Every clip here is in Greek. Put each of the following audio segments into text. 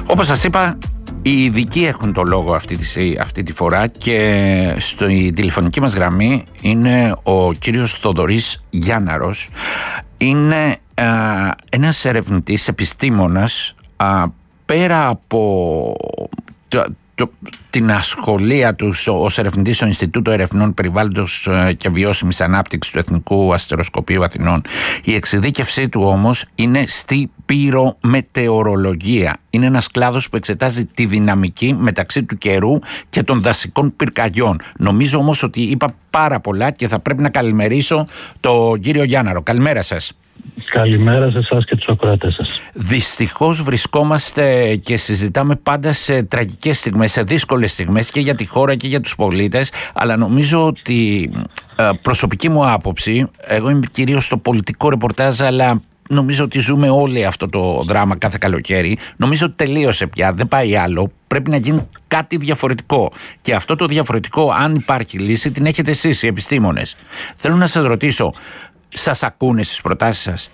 Όπως σας είπα, οι ειδικοί έχουν το λόγο αυτή τη φορά και στη τηλεφωνική μας γραμμή είναι ο κύριος Θοδωρής Γιάνναρος. Είναι ένας ερευνητής, επιστήμονας, πέρα από την ασχολία του ως ερευνητή στο Ινστιτούτο Ερευνών Περιβάλλοντος και Βιώσιμης Ανάπτυξης του Εθνικού Αστεροσκοπείου Αθηνών. Η εξειδίκευσή του όμως είναι στη πυρομετεωρολογία. Είναι ένας κλάδος που εξετάζει τη δυναμική μεταξύ του καιρού και των δασικών πυρκαγιών. Νομίζω όμως ότι είπα πάρα πολλά και θα πρέπει να καλημερίσω τον κύριο Γιάνναρο. Καλημέρα σας. Καλημέρα σε εσάς και τους ακροατές σας. Δυστυχώς βρισκόμαστε και συζητάμε πάντα σε τραγικές στιγμές, σε δύσκολες στιγμές και για τη χώρα και για τους πολίτες, αλλά νομίζω ότι προσωπική μου άποψη, εγώ είμαι κυρίως στο πολιτικό ρεπορτάζ, αλλά νομίζω ότι ζούμε όλοι αυτό το δράμα κάθε καλοκαίρι. Νομίζω ότι τελείωσε πια, δεν πάει άλλο. Πρέπει να γίνει κάτι διαφορετικό. Και αυτό το διαφορετικό, αν υπάρχει λύση, την έχετε εσείς οι επιστήμονες. Θέλω να σας ρωτήσω, σας ακούνε στις προτάσεις σας?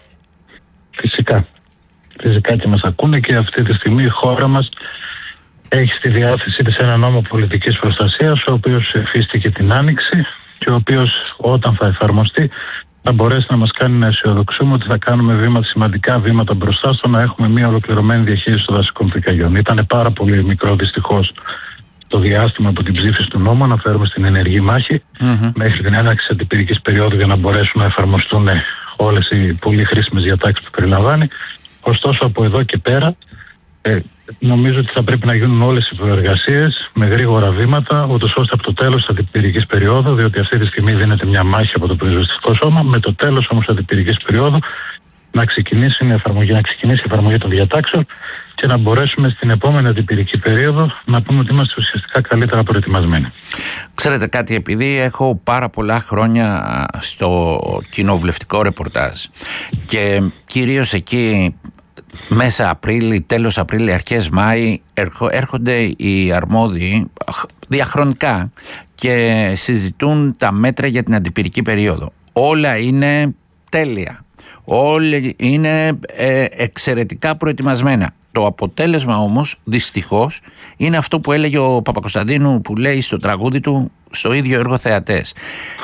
Φυσικά και μας ακούνε, και αυτή τη στιγμή η χώρα μας έχει στη διάθεσή της ένα νόμο πολιτικής προστασίας, ο οποίος εφίστηκε την Άνοιξη και ο οποίος, όταν θα εφαρμοστεί, θα μπορέσει να μας κάνει να αισιοδοξούμε ότι θα κάνουμε σημαντικά βήματα μπροστά στο να έχουμε μια ολοκληρωμένη διαχείριση των δασικών πυρκαγιών. Ήταν πάρα πολύ μικρό, δυστυχώς, το διάστημα από την ψήφιση του νόμου, αναφέρομαι στην ενεργή μάχη, μέχρι την έναρξη της αντιπυρικής περίοδου, για να μπορέσουν να εφαρμοστούν όλες οι πολύ χρήσιμες διατάξεις που περιλαμβάνει. Ωστόσο, από εδώ και πέρα, νομίζω ότι θα πρέπει να γίνουν όλες οι προεργασίες με γρήγορα βήματα, ούτως ώστε από το τέλος της αντιπυρικής περίοδου, διότι αυτή τη στιγμή δίνεται μια μάχη από το πυροσβεστικό σώμα, με το τέλος όμως της αντιπυρικής περίοδου να ξεκινήσει η εφαρμογή των διατάξεων και να μπορέσουμε στην επόμενη αντιπυρική περίοδο να πούμε ότι είμαστε ουσιαστικά καλύτερα προετοιμασμένοι. Ξέρετε κάτι, επειδή έχω πάρα πολλά χρόνια στο κοινοβουλευτικό ρεπορτάζ και κυρίως εκεί μέσα Απρίλη, τέλος Απρίλη, αρχές Μάη έρχονται οι αρμόδιοι διαχρονικά και συζητούν τα μέτρα για την αντιπυρική περίοδο. Όλα είναι τέλεια. Όλοι είναι εξαιρετικά προετοιμασμένα. Το αποτέλεσμα όμως, δυστυχώς, είναι αυτό που έλεγε ο Παπακοσταντίνου, που λέει στο τραγούδι του, στο ίδιο έργο θεατές.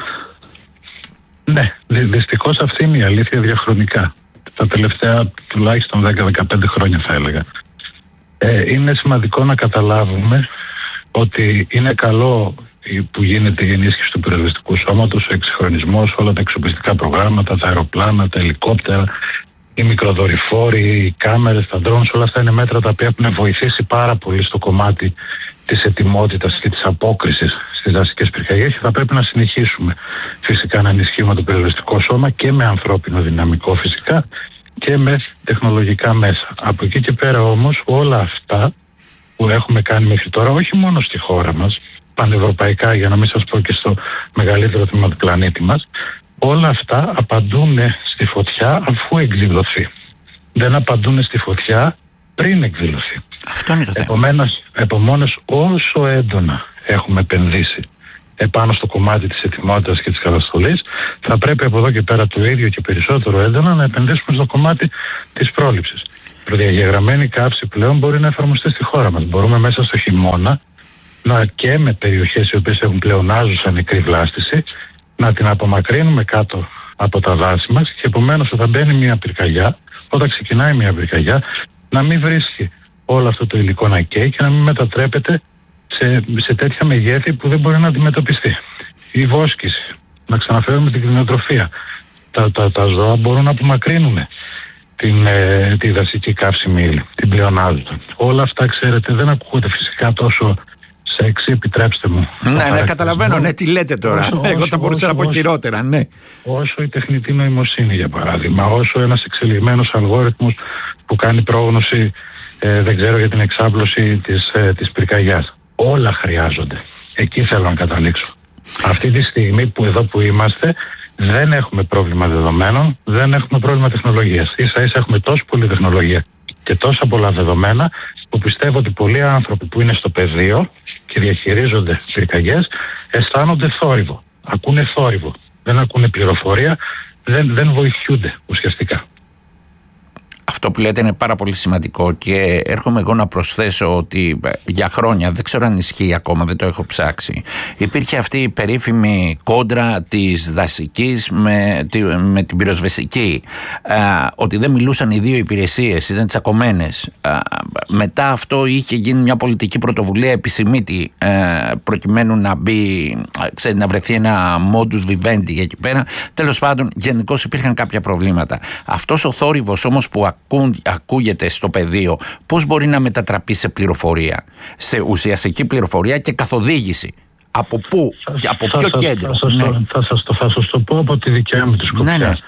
Ναι, δυστυχώς αυτή είναι η αλήθεια διαχρονικά. Τα τελευταία τουλάχιστον 10-15 χρόνια θα έλεγα. Είναι σημαντικό να καταλάβουμε ότι είναι καλό που γίνεται η ενίσχυση του πυροσβεστικού σώματος, ο εξυγχρονισμός, όλα τα εξοπλιστικά προγράμματα, τα αεροπλάνα, τα ελικόπτερα, οι μικροδορυφόροι, οι κάμερες, τα drones, όλα αυτά είναι μέτρα τα οποία έχουν βοηθήσει πάρα πολύ στο κομμάτι της ετοιμότητας και της απόκρισης στις δασικές πυρκαγιές, και θα πρέπει να συνεχίσουμε φυσικά να ενισχύουμε το πυροσβεστικό σώμα και με ανθρώπινο δυναμικό φυσικά και με τεχνολογικά μέσα. Από εκεί και πέρα όμως, όλα αυτά που έχουμε κάνει μέχρι τώρα, όχι μόνο στη χώρα μας, πανευρωπαϊκά, για να μην σας πω και στο μεγαλύτερο τμήμα του πλανήτη μας, όλα αυτά απαντούν στη φωτιά αφού εκδηλωθεί. Δεν απαντούν στη φωτιά πριν εκδηλωθεί. Αυτό είναι το θέμα. Επομένως, όσο έντονα έχουμε επενδύσει επάνω στο κομμάτι της ετοιμότητας και της καταστολής, θα πρέπει από εδώ και πέρα το ίδιο και περισσότερο έντονα να επενδύσουμε στο κομμάτι της πρόληψης. Η προδιαγεγραμμένη καύση πλέον μπορεί να εφαρμοστεί στη χώρα μας. Μπορούμε μέσα στο χειμώνα και με περιοχές οι οποίες έχουν πλεονάζουσα νεκρή βλάστηση να την απομακρύνουμε κάτω από τα δάση μας, και επομένως όταν μπαίνει μια πυρκαγιά, όταν ξεκινάει μια πυρκαγιά, να μην βρίσκει όλο αυτό το υλικό να καίει και να μην μετατρέπεται σε τέτοια μεγέθη που δεν μπορεί να αντιμετωπιστεί. Η βόσκηση, να ξαναφέρουμε την κτηνοτροφία. Τα ζώα μπορούν να απομακρύνουν τη δασική καύσιμη ύλη, την πλεονάζουσα. Όλα αυτά, ξέρετε, δεν ακούγονται φυσικά τόσο σεξι, επιτρέψτε μου. Ναι, καταλαβαίνω, ναι, τι λέτε τώρα. Εγώ θα μπορούσα να πω χειρότερα, ναι. Όσο η τεχνητή νοημοσύνη, για παράδειγμα, όσο ένας εξελιγμένος αλγόριθμος που κάνει πρόγνωση, δεν ξέρω, για την εξάπλωση της πυρκαγιάς. Όλα χρειάζονται. Εκεί θέλω να καταλήξω. Αυτή τη στιγμή που είμαστε, δεν έχουμε πρόβλημα δεδομένων, δεν έχουμε πρόβλημα τεχνολογίας. Ίσα-ίσα έχουμε τόσο πολλή τεχνολογία και τόσα πολλά δεδομένα, που πιστεύω ότι πολλοί άνθρωποι που είναι στο πεδίο και διαχειρίζονται πυρκαγιές αισθάνονται θόρυβο. Ακούνε θόρυβο. Δεν ακούνε πληροφορία, δεν βοηθούνται ουσιαστικά. Αυτό που λέτε είναι πάρα πολύ σημαντικό και έρχομαι εγώ να προσθέσω ότι για χρόνια, δεν ξέρω αν ισχύει ακόμα, δεν το έχω ψάξει, υπήρχε αυτή η περίφημη κόντρα της δασικής με την πυροσβεστική, ότι δεν μιλούσαν οι δύο υπηρεσίες, ήταν τσακωμένες. Μετά αυτό είχε γίνει μια πολιτική πρωτοβουλία επισημήτη, προκειμένου να μπει, να βρεθεί ένα modus vivendi εκεί πέρα. Τέλος πάντων, γενικώς υπήρχαν κάποια προβλήματα. Αυτός ο θόρυβος όμως που ακούγεται στο πεδίο, πώς μπορεί να μετατραπεί σε πληροφορία, σε ουσιαστική πληροφορία και καθοδήγηση? Από πού και από ποιο κέντρο? Θα σας το πω από τη δικιά μου τη σκοπιά.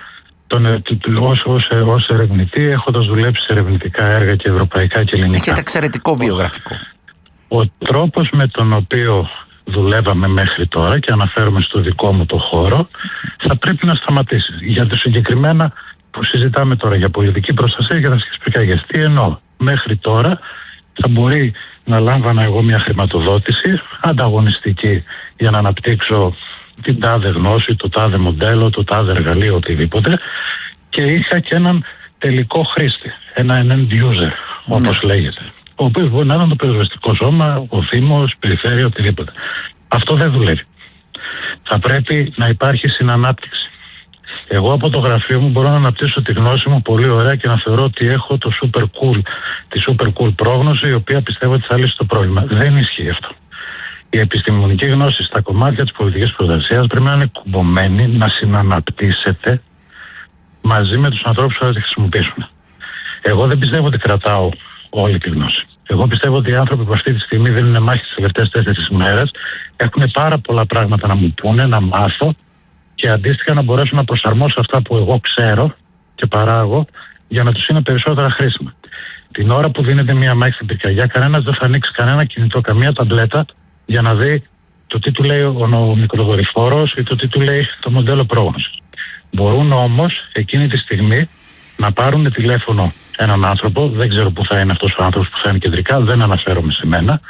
Ως ερευνητή, έχοντας δουλέψει σε ερευνητικά έργα και ευρωπαϊκά και ελληνικά. Έχετε εξαιρετικό βιογραφικό. Ο τρόπος με τον οποίο δουλεύαμε μέχρι τώρα, και αναφέρομαι στο δικό μου το χώρο, θα πρέπει να σταματήσει. Για το συγκεκριμένα που συζητάμε τώρα, για πολιτική προστασία και δασικές πυρκαγιές. Τι εννοώ? Μέχρι τώρα θα μπορεί να λάμβανα εγώ μια χρηματοδότηση ανταγωνιστική για να αναπτύξω την τάδε γνώση, το τάδε μοντέλο, το τάδε εργαλείο, οτιδήποτε, και είχα και έναν τελικό χρήστη, ένα end user, όπως λέγεται, ο οποίος μπορεί να είναι το πυροσβεστικό σώμα, ο Δήμος, περιφέρεια, οτιδήποτε. Αυτό δεν δουλεύει. Θα πρέπει να υπάρχει συνανάπτυξη. Εγώ από το γραφείο μου μπορώ να αναπτύσσω τη γνώση μου πολύ ωραία και να θεωρώ ότι έχω τη super cool πρόγνωση, η οποία πιστεύω ότι θα λύσει το πρόβλημα. Δεν ισχύει αυτό. Η επιστημονική γνώση στα κομμάτια της πολιτικής προστασίας πρέπει να είναι κουμπωμένη, να συναναπτύσσεται μαζί με τους ανθρώπους που θα τη χρησιμοποιήσουν. Εγώ δεν πιστεύω ότι κρατάω όλη τη γνώση. Εγώ πιστεύω ότι οι άνθρωποι που αυτή τη στιγμή δεν είναι μάχη τις τελευταίες 4 ημέρες έχουν πάρα πολλά πράγματα να μου πούνε, να μάθω και αντίστοιχα να μπορέσω να προσαρμόσω αυτά που εγώ ξέρω και παράγω για να τους είναι περισσότερα χρήσιμα. Την ώρα που δίνεται μια μάχη στην πυρκαγιά, κανένας δεν θα ανοίξει κανένα κινητό, καμία ταμπλέτα για να δει το τι του λέει ο μικροδορυφόρος ή το τι του λέει το μοντέλο πρόγνωσης. Μπορούν όμως εκείνη τη στιγμή να πάρουν τηλέφωνο έναν άνθρωπο, δεν ξέρω πού θα είναι αυτός ο άνθρωπος που θα είναι κεντρικά, δεν αναφέρομαι σε μένα,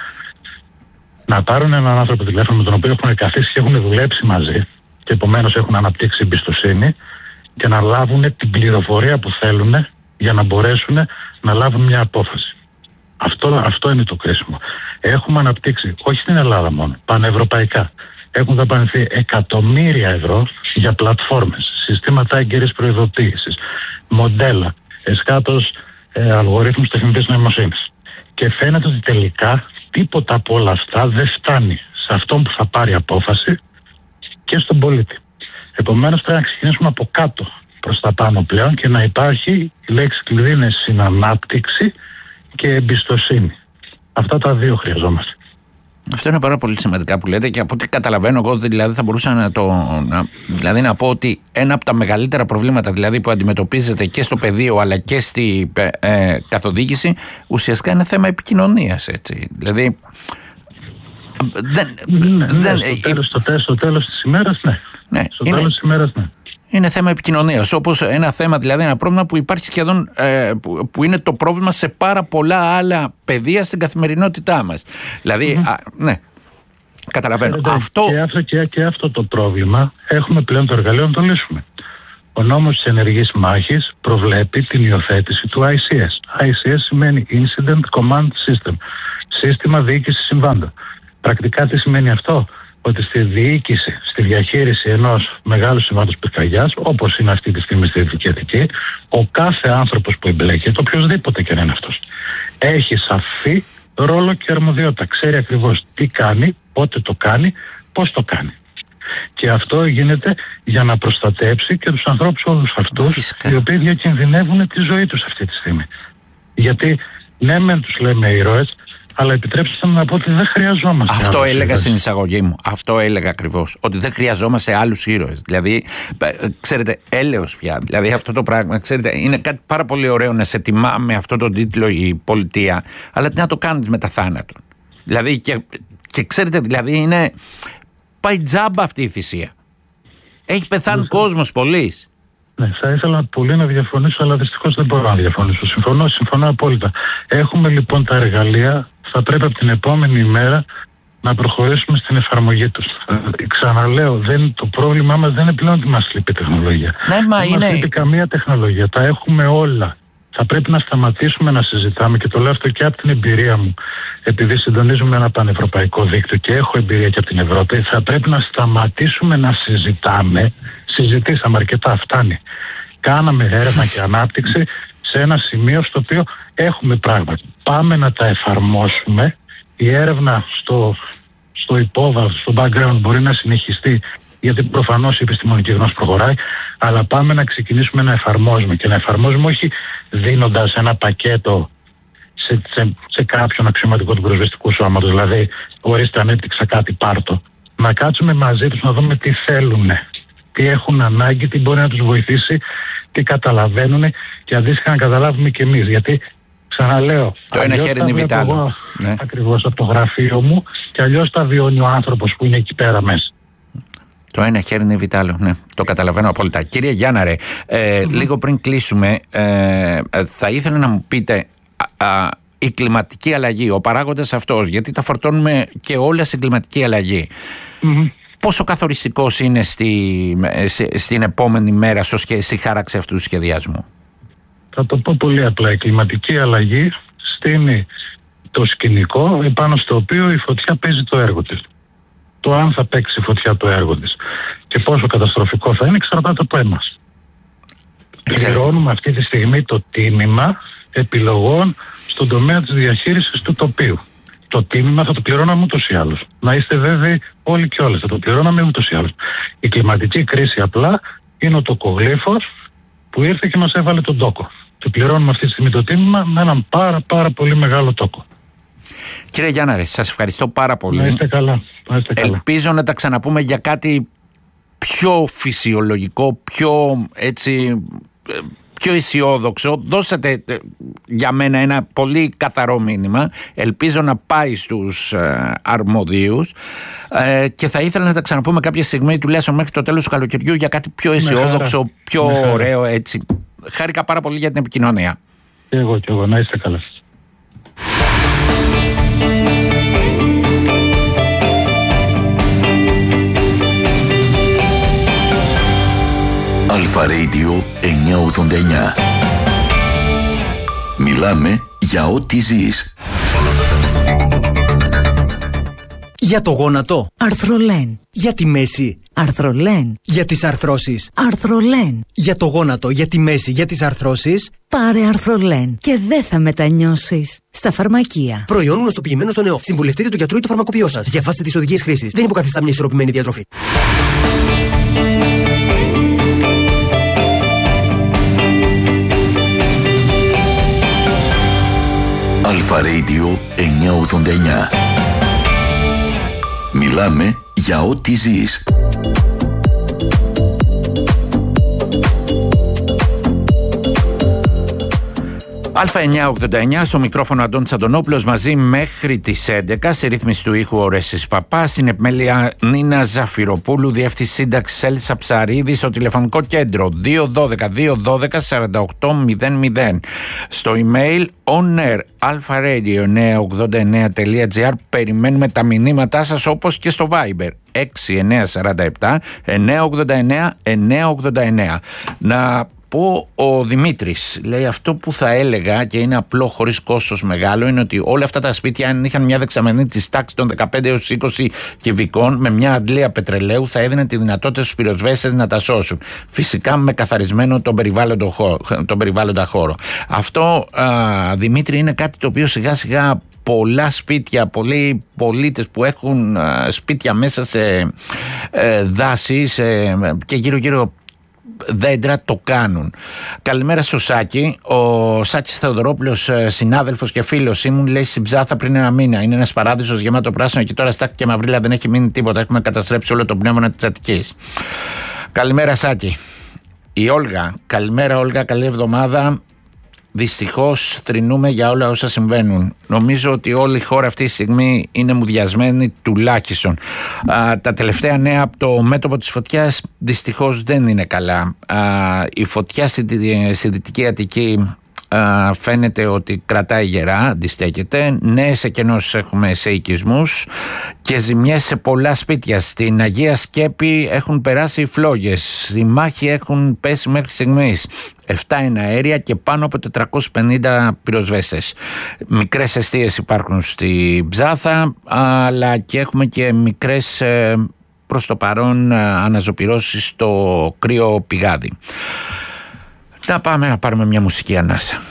να πάρουν έναν άνθρωπο τηλέφωνο με τον οποίο έχουν καθίσει και έχουν δουλέψει μαζί και επομένως έχουν αναπτύξει εμπιστοσύνη και να λάβουν την πληροφορία που θέλουν για να μπορέσουν να λάβουν μια απόφαση. Αυτό είναι το κρίσιμο. Έχουμε αναπτύξει, όχι στην Ελλάδα μόνο, πανευρωπαϊκά. Έχουν δαπανηθεί εκατομμύρια ευρώ για πλατφόρμες, συστήματα έγκαιρης προειδοποίησης, μοντέλα, εσχάτως αλγορίθμους τεχνητής νοημοσύνης. Και φαίνεται ότι τελικά τίποτα από όλα αυτά δεν φτάνει σε αυτόν που θα πάρει απόφαση και στον πολίτη. Επομένως πρέπει να ξεκινήσουμε από κάτω προς τα πάνω πλέον και να υπάρχει, η λέξη κλειδί είναι συνανάπτυξη και εμπιστοσύνη. Αυτά τα δύο χρειαζόμαστε. Αυτό είναι πάρα πολύ σημαντικά που λέτε και από ό,τι καταλαβαίνω εγώ, δηλαδή θα μπορούσα να πω ότι ένα από τα μεγαλύτερα προβλήματα δηλαδή που αντιμετωπίζεται και στο πεδίο αλλά και στη καθοδήγηση στο τέλος της ημέρας, ναι. Στο τέλος της ημέρας, ναι. Είναι θέμα επικοινωνίας. Όπως ένα θέμα, δηλαδή ένα πρόβλημα που υπάρχει σχεδόν, που είναι το πρόβλημα σε πάρα πολλά άλλα πεδία στην καθημερινότητά μας. Δηλαδή, ναι, καταλαβαίνω. Και αυτό το πρόβλημα έχουμε πλέον το εργαλείο να το λύσουμε. Ο νόμος της ενεργής μάχης προβλέπει την υιοθέτηση του ICS. ICS σημαίνει Incident Command System. Σύστημα διοίκησης συμβάντων. Πρακτικά τι σημαίνει αυτό? Ότι στη διοίκηση, στη διαχείριση ενός μεγάλου συμβάντος πυρκαγιάς, όπως είναι αυτή τη στιγμή στη Δυτική Αττική, ο κάθε άνθρωπος που εμπλέκεται, οποιοδήποτε και να είναι αυτός, έχει σαφή ρόλο και αρμοδιότητα. Ξέρει ακριβώς τι κάνει, πότε το κάνει, πώς το κάνει. Και αυτό γίνεται για να προστατέψει και τους ανθρώπους όλους αυτούς, οι οποίοι διακινδυνεύουν τη ζωή τους αυτή τη στιγμή. Γιατί ναι, μεν τους λέμε ήρωες, αλλά επιτρέψτε μου να πω ότι δεν χρειαζόμαστε. Αυτό έλεγα στην εισαγωγή μου. Αυτό έλεγα ακριβώς. Ότι δεν χρειαζόμαστε άλλους ήρωες. Δηλαδή, ξέρετε, έλεος πια. Δηλαδή, αυτό το πράγμα, ξέρετε, είναι κάτι πάρα πολύ ωραίο να σε τιμά με αυτό τον τίτλο η πολιτεία, αλλά τι να το κάνεις μετά θάνατον. Δηλαδή, και ξέρετε, δηλαδή, είναι. Πάει τζάμπα αυτή η θυσία. Έχει πεθάνει κόσμος πολύς. Ναι, θα ήθελα πολύ να διαφωνήσω, αλλά δυστυχώς δεν μπορώ να διαφωνήσω. Συμφωνώ απόλυτα. Έχουμε λοιπόν τα εργαλεία, θα πρέπει από την επόμενη ημέρα να προχωρήσουμε στην εφαρμογή τους. Ξαναλέω, το πρόβλημά μας δεν είναι πλέον ότι μας λείπει τεχνολογία. Ναι, δεν μας λείπει καμία τεχνολογία. Τα έχουμε όλα. θα πρέπει να σταματήσουμε να συζητάμε, και το λέω αυτό και από την εμπειρία μου, επειδή συντονίζουμε ένα πανευρωπαϊκό δίκτυο και έχω εμπειρία και από την Ευρώπη, θα πρέπει να σταματήσουμε να συζητάμε. Συζητήσαμε αρκετά, φτάνει. Κάναμε έρευνα και ανάπτυξη σε ένα σημείο στο οποίο έχουμε πράγματα. Πάμε να τα εφαρμόσουμε. Η έρευνα στο υπόβαθρο, στο background μπορεί να συνεχιστεί, γιατί προφανώς η επιστημονική γνώση προχωράει, αλλά πάμε να ξεκινήσουμε να εφαρμόζουμε, και να εφαρμόζουμε όχι δίνοντας ένα πακέτο σε κάποιον αξιωματικό του πυροσβεστικού σώματος, δηλαδή ορίστε ανέπτυξα κάτι, πάρτο. Να κάτσουμε μαζί τους να δούμε τι θέλουν, τι έχουν ανάγκη, τι μπορεί να τους βοηθήσει, τι καταλαβαίνουν, και αντίστοιχα να καταλάβουμε και εμείς. Γιατί ξαναλέω, το ένα χέρι είναι βιτάλο. Ναι. Ακριβώς από το γραφείο μου, και αλλιώς τα βιώνει ο άνθρωπος που είναι εκεί πέρα μέσα. Το ένα χέρι είναι βιτάλο, ναι, το καταλαβαίνω απόλυτα. Κύριε Γιάνναρε, λίγο πριν κλείσουμε, θα ήθελα να μου πείτε η κλιματική αλλαγή, ο παράγοντας αυτός, γιατί τα φορτώνουμε και όλα στην κλιματική αλλαγή. Πόσο καθοριστικός είναι στην επόμενη μέρα στη χάραξη αυτού του σχεδιασμού? Θα το πω πολύ απλά. Η κλιματική αλλαγή στείνει το σκηνικό επάνω στο οποίο η φωτιά παίζει το έργο της. Το αν θα παίξει η φωτιά το έργο της και πόσο καταστροφικό θα είναι εξαρτάται από εμάς. Πληρώνουμε αυτή τη στιγμή το τίμημα επιλογών στον τομέα της διαχείρισης του τοπίου. Το τίμημα θα το πληρώναμε ούτως ή άλλως. Να είστε βέβαιοι όλοι και όλες, θα το πληρώναμε ούτως ή άλλως. Η κλιματική κρίση απλά είναι ο τοκογλύφος που ήρθε και μας έβαλε τον τόκο. Και πληρώνουμε αυτή τη στιγμή το τίμημα με έναν πάρα πολύ μεγάλο τόκο. Κύριε Γιάνναρε, σας ευχαριστώ πάρα πολύ. Να είστε καλά. Ελπίζω να τα ξαναπούμε για κάτι πιο φυσιολογικό, πιο αισιόδοξο. Δώσατε για μένα ένα πολύ καθαρό μήνυμα. Ελπίζω να πάει στους αρμοδίους και θα ήθελα να τα ξαναπούμε κάποια στιγμή, τουλάχιστον μέχρι το τέλος του καλοκαιριού, για κάτι πιο αισιόδοξο, πιο ωραίο έτσι. Χάρηκα πάρα πολύ για την επικοινωνία. Και εγώ, να είστε καλά. Αλφα Radio 989. Μιλάμε για ό,τι ζεις. Για το γόνατο. Αρθρολέν. Για τη μέση. Αρθρολέν. Για τις αρθρώσεις. Αρθρολέν. Για το γόνατο, για τη μέση, για τις αρθρώσεις. Πάρε Αρθρολέν και δεν θα μετανιώσεις. Στα φαρμακεία. Προϊόν γνωστοποιημένο στον ΕΟΦ. Συμβουλευτείτε το γιατρό ή το φαρμακοποιό σας. Διαβάστε τις οδηγίες χρήσης. Δεν υποκαθιστά μια ισορροπημένη διατροφή. Αλφα Radio 989. Μιλάμε για ό,τι ζεις. Α989, στο μικρόφωνο Αντώνης Αντωνόπουλος, μαζί μέχρι τις 11, σε ρύθμιση του ήχου Ορέσης Παπά, στην επιμέλεια Νίνα Ζαφυροπούλου, διεύθυνση σύνταξης Έλσα Ψαρίδη, στο τηλεφωνικό κέντρο 212-212-4800, στο email onair@alpharadio989.gr. Περιμένουμε τα μηνύματά σας, όπως και στο Viber 6947 989 989. Να πω, ο Δημήτρης λέει αυτό που θα έλεγα, και είναι απλό, χωρίς κόστος μεγάλο, είναι ότι όλα αυτά τα σπίτια, αν είχαν μια δεξαμενή της τάξης των 15 έως 20 κυβικών με μια αντλία πετρελαίου, θα έδινε τη δυνατότητα στους πυροσβέστες να τα σώσουν, φυσικά με καθαρισμένο τον περιβάλλοντα χώρο. Αυτό, Δημήτρη, είναι κάτι το οποίο σιγά σιγά πολλά σπίτια, πολλοί πολίτες που έχουν σπίτια μέσα σε δάση και γύρω δέντρα το κάνουν. Καλημέρα στο Σάκη. Ο Σάκης Θεοδωρόπουλος, συνάδελφος και φίλος ήμουν, λέει στην Ψάθα πριν ένα μήνα. Είναι ένας παράδεισος γεμάτο πράσινο και τώρα στάκ και μαυρίλα, δεν έχει μείνει τίποτα. Έχουμε καταστρέψει όλο το πνεύμα της Αττικής. Καλημέρα Σάκη. Η Όλγα. Καλημέρα Όλγα, καλή εβδομάδα. Δυστυχώς θρηνούμε για όλα όσα συμβαίνουν. Νομίζω ότι όλη η χώρα αυτή τη στιγμή είναι μουδιασμένη τουλάχιστον. Τα τελευταία νέα από το μέτωπο της φωτιάς δυστυχώς δεν είναι καλά. Η φωτιά στη Δυτική Αττική φαίνεται ότι κρατάει γερά, αντιστέκεται. Νέες εκενώσεις έχουμε σε οικισμούς και ζημιές σε πολλά σπίτια. Στην Αγία Σκέπη έχουν περάσει φλόγες. Οι μάχοι έχουν πέσει μέχρι στιγμής 7 εναέρια και πάνω από 450 πυροσβέστες. Μικρές εστίες υπάρχουν στη Ψάθα, αλλά και έχουμε και μικρές προς το παρόν αναζωπυρώσεις στο Κρύο Πηγάδι. Να πάμε να πάρουμε μια μουσική ανάσα.